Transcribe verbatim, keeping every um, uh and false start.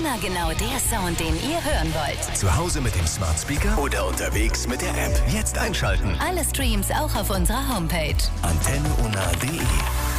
Immer genau der Sound, den ihr hören wollt. Zu Hause mit dem Smart Speaker oder unterwegs mit der App. Jetzt einschalten. Alle Streams auch auf unserer Homepage. antenne unna punkt de